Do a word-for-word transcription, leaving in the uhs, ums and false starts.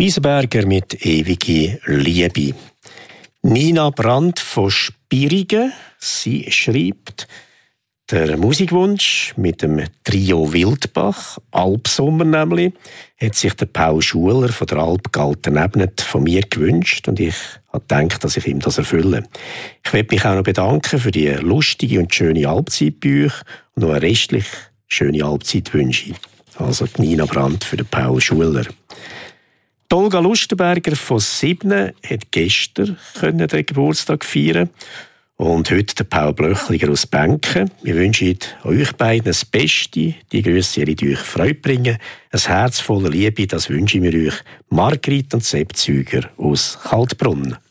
Wiesenberger mit «Ewige Liebe». Nina Brandt von Spirigen, sie schreibt, der Musikwunsch mit dem Trio Wildbach, Alpsommer nämlich, hat sich der Paul Schuler von der Alp Galten-Ebnet von mir gewünscht und ich habe gedacht, dass ich ihm das erfülle. Ich möchte mich auch noch bedanken für die lustige und schöne Alpzeit bei euch und noch eine restlich schöne Alpzeit wünsche ich. Also die Nina Brandt für den Paul Schuler. Die Olga Lustenberger von Sibnen hat gestern den Geburtstag feiern und heute der Paul Blöchliger aus Benken. Wir wünschen euch beiden das Beste, die Grüße, die euch Freude bringen, ein Herz voller Liebe, das wünschen wir euch, Margrit und Sepp Züger aus Kaltbrunn.